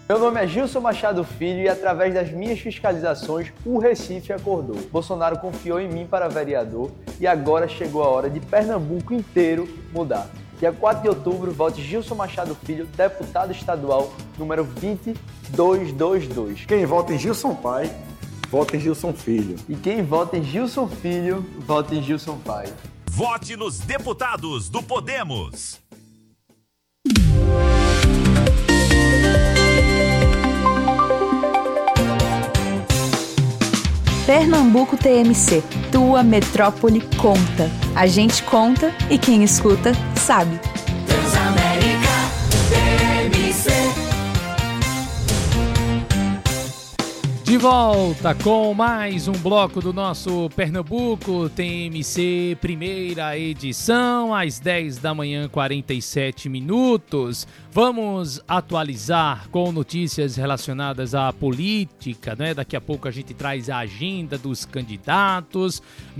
Meu nome é Gilson Machado Filho e através das minhas fiscalizações, o Recife acordou. Bolsonaro confiou em mim para vereador e agora chegou a hora de Pernambuco inteiro mudar. Dia 4 de outubro, vote Gilson Machado Filho, deputado estadual, número 20222. Quem vota em Gilson Pai, vota em Gilson Filho. E quem vota em Gilson Filho, vota em Gilson Pai. Vote nos deputados do Podemos. Pernambuco TMC, tua metrópole conta. A gente conta e quem escuta sabe. Transamérica TMC. De volta com mais um bloco do nosso Pernambuco TMC, primeira edição, às 10 da manhã, 47 minutos. Vamos atualizar com notícias relacionadas à política, né? Daqui a pouco a gente traz a agenda dos candidatos,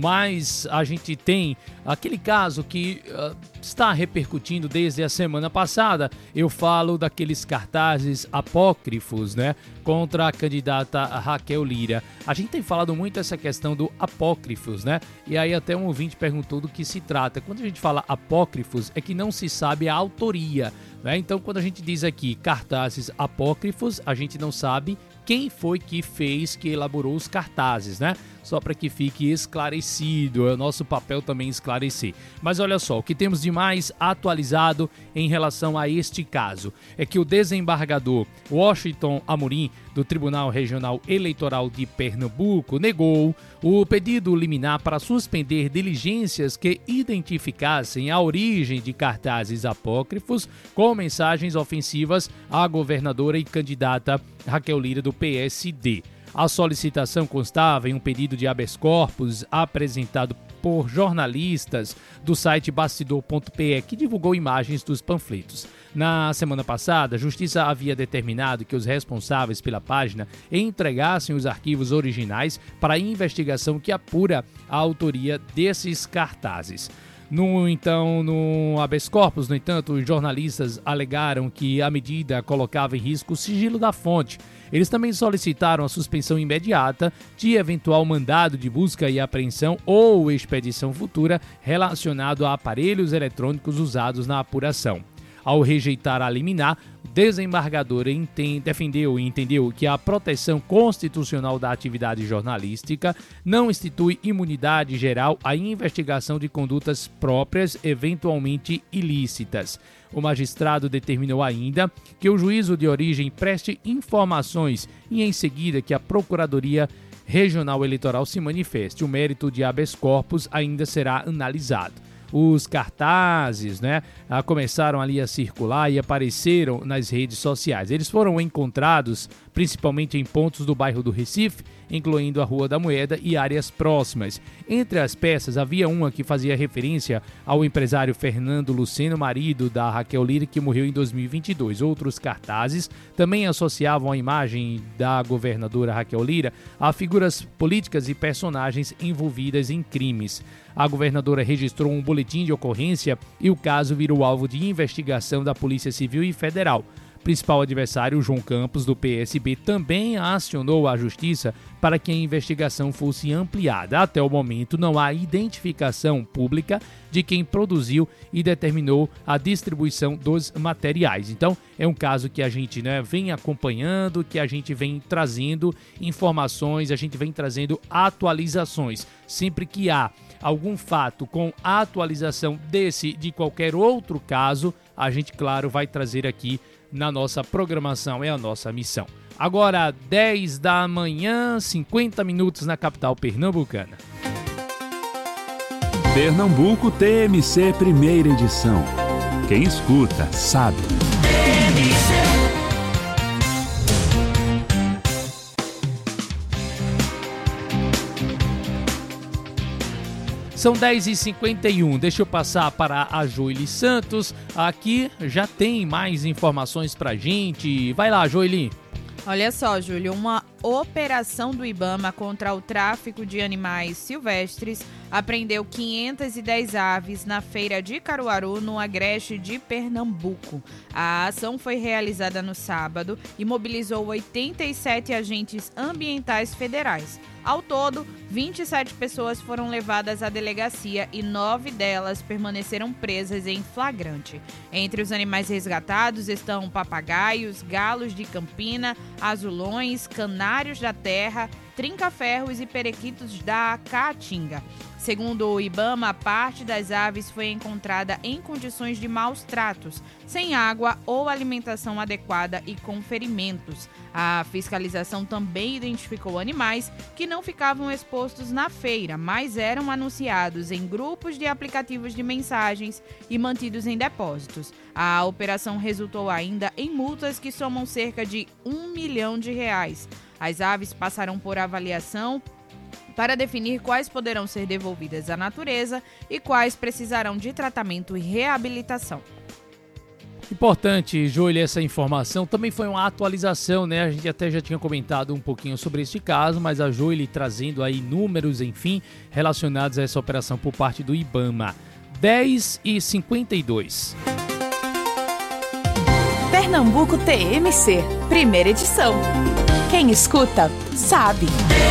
mas a gente tem aquele caso que está repercutindo desde a semana passada. Eu falo daqueles cartazes apócrifos, né? Contra a candidata Raquel Lira. A gente tem falado muito essa questão do apócrifos, né? E aí até um ouvinte perguntou do que se trata. Quando a gente fala apócrifos, é que não se sabe a autoria, né? Então, quando a gente diz aqui cartazes apócrifos, a gente não sabe quem foi que fez, que elaborou os cartazes, né? Só para que fique esclarecido, é o nosso papel também esclarecer. Mas olha só, o que temos de mais atualizado em relação a este caso é que o desembargador Washington Amorim, do Tribunal Regional Eleitoral de Pernambuco, negou o pedido liminar para suspender diligências que identificassem a origem de cartazes apócrifos com mensagens ofensivas à governadora e candidata Raquel Lira, do PSD. A solicitação constava em um pedido de habeas corpus apresentado por jornalistas do site bastidor.pe, que divulgou imagens dos panfletos. Na semana passada, a Justiça havia determinado que os responsáveis pela página entregassem os arquivos originais para a investigação que apura a autoria desses cartazes. No habeas corpus, no entanto, os jornalistas alegaram que a medida colocava em risco o sigilo da fonte. Eles também solicitaram a suspensão imediata de eventual mandado de busca e apreensão ou expedição futura relacionado a aparelhos eletrônicos usados na apuração. Ao rejeitar a liminar, o desembargador defendeu e entendeu que a proteção constitucional da atividade jornalística não institui imunidade geral à investigação de condutas próprias eventualmente ilícitas. O magistrado determinou ainda que o juízo de origem preste informações e, em seguida, que a Procuradoria Regional Eleitoral se manifeste. O mérito de habeas corpus ainda será analisado. Os cartazes, né, começaram ali a circular e apareceram nas redes sociais. Eles foram encontrados principalmente em pontos do bairro do Recife, incluindo a Rua da Moeda e áreas próximas. Entre as peças, havia uma que fazia referência ao empresário Fernando Luceno, marido da Raquel Lira, que morreu em 2022. Outros cartazes também associavam a imagem da governadora Raquel Lira a figuras políticas e personagens envolvidas em crimes. A governadora registrou um boletim de ocorrência e o caso virou alvo de investigação da Polícia Civil e Federal. O principal adversário, João Campos, do PSB, também acionou a Justiça para que a investigação fosse ampliada. Até o momento, não há identificação pública de quem produziu e determinou a distribuição dos materiais. Então, é um caso que a gente, né, vem acompanhando, que a gente vem trazendo informações, a gente vem trazendo atualizações. Sempre que há algum fato com atualização de qualquer outro caso, a gente, claro, vai trazer aqui na nossa programação, é a nossa missão. Agora, 10 da manhã, 50 minutos na capital pernambucana. Pernambuco TMC, primeira edição. Quem escuta, sabe. São 10h51, deixa eu passar para a Joeli Santos, aqui já tem mais informações pra gente. Vai lá, Joeli. Olha só, Júlio, uma operação do IBAMA contra o tráfico de animais silvestres apreendeu 510 aves na feira de Caruaru, no Agreste de Pernambuco. A ação foi realizada no sábado e mobilizou 87 agentes ambientais federais. Ao todo, 27 pessoas foram levadas à delegacia e 9 delas permaneceram presas em flagrante. Entre os animais resgatados estão papagaios, galos de Campina, azulões, canários da terra, trinca-ferros e periquitos da Caatinga. Segundo o IBAMA, parte das aves foi encontrada em condições de maus tratos, sem água ou alimentação adequada e com ferimentos. A fiscalização também identificou animais que não ficavam expostos na feira, mas eram anunciados em grupos de aplicativos de mensagens e mantidos em depósitos. A operação resultou ainda em multas que somam cerca de R$1 milhão. As aves passarão por avaliação para definir quais poderão ser devolvidas à natureza e quais precisarão de tratamento e reabilitação. Importante, Júlia, essa informação. Também foi uma atualização, né? A gente até já tinha comentado um pouquinho sobre este caso, mas a Júlia trazendo aí números, enfim, relacionados a essa operação por parte do IBAMA. 10h52. Pernambuco TMC, primeira edição. Quem escuta, sabe.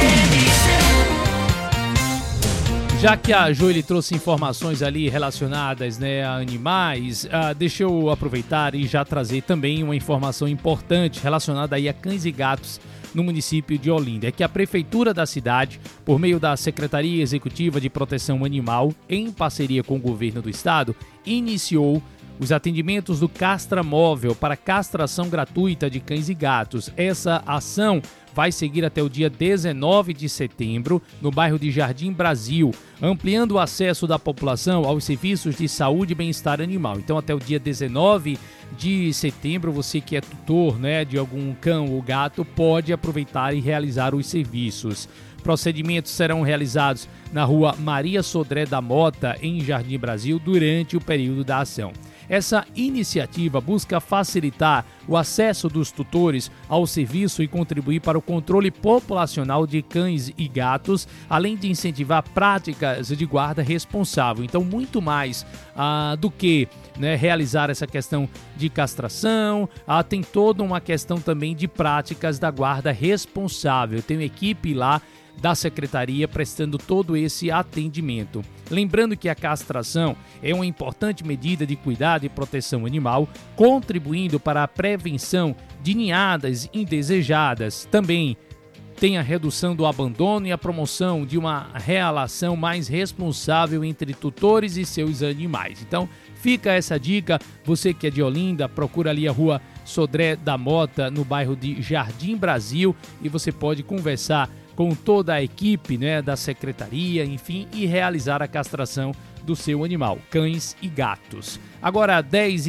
Já que a Joeli trouxe informações ali relacionadas, né, a animais, deixa eu aproveitar e já trazer também uma informação importante relacionada aí a cães e gatos no município de Olinda. É que a Prefeitura da cidade, por meio da Secretaria Executiva de Proteção Animal, em parceria com o Governo do Estado, iniciou os atendimentos do Castra Móvel para castração gratuita de cães e gatos. Essa ação vai seguir até o dia 19 de setembro, no bairro de Jardim Brasil, ampliando o acesso da população aos serviços de saúde e bem-estar animal. Então, até o dia 19 de setembro, você que é tutor, né, de algum cão ou gato, pode aproveitar e realizar os serviços. Procedimentos serão realizados na rua Maria Sodré da Mota, em Jardim Brasil, durante o período da ação. Essa iniciativa busca facilitar o acesso dos tutores ao serviço e contribuir para o controle populacional de cães e gatos, além de incentivar práticas de guarda responsável. Então, muito mais do que, né, realizar essa questão de castração, tem toda uma questão também de práticas da guarda responsável. Tem uma equipe lá da Secretaria prestando todo esse atendimento. Lembrando que a castração é uma importante medida de cuidado e proteção animal, contribuindo para a prevenção de ninhadas indesejadas. Também tem a redução do abandono e a promoção de uma relação mais responsável entre tutores e seus animais. Então, fica essa dica. Você que é de Olinda, procura ali a rua Sodré da Mota, no bairro de Jardim Brasil, e você pode conversar com toda a equipe, né, da secretaria, enfim, e realizar a castração do seu animal, cães e gatos. Agora,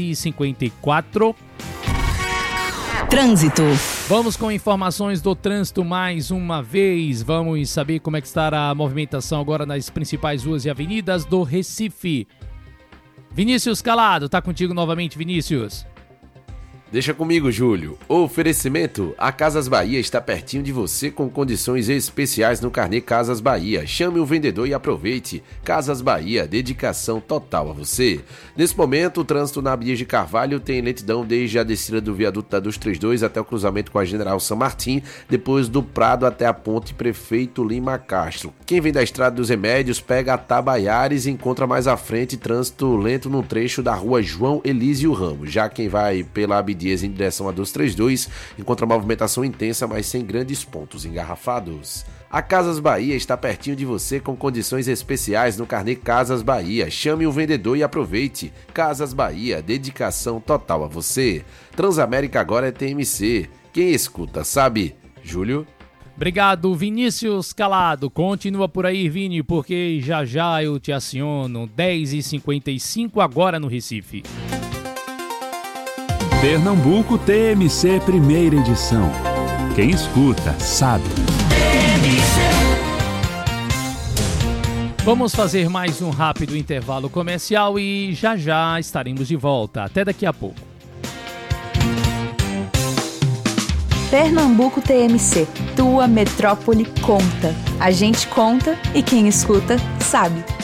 10h54. Trânsito. Vamos com informações do trânsito mais uma vez. Vamos saber como é que está a movimentação agora nas principais ruas e avenidas do Recife. Vinícius Calado, tá contigo novamente, Vinícius. Deixa comigo, Júlio. O oferecimento: a Casas Bahia está pertinho de você com condições especiais no carnê Casas Bahia. Chame o vendedor e aproveite. Casas Bahia, dedicação total a você. Nesse momento, o trânsito na Abdias de Carvalho tem lentidão desde a descida do viaduto da 232 até o cruzamento com a General São Martim, depois do Prado até a ponte Prefeito Lima Castro. Quem vem da Estrada dos Remédios pega a Tabaiares e encontra mais à frente trânsito lento no trecho da rua João Elísio Ramos. Já quem vai pela Abdias em direção a 232 encontra movimentação intensa, mas sem grandes pontos engarrafados. A Casas Bahia está pertinho de você com condições especiais no carnê Casas Bahia. Chame o vendedor e aproveite. Casas Bahia, dedicação total a você. Transamérica agora é TMC. Quem escuta sabe. Júlio? Obrigado, Vinícius Calado. Continua por aí, Vini, porque já eu te aciono. 10h55 agora no Recife. Pernambuco TMC, primeira edição. Quem escuta, sabe. Vamos fazer mais um rápido intervalo comercial e já estaremos de volta. Até daqui a pouco. Pernambuco TMC, tua metrópole conta. A gente conta e quem escuta sabe.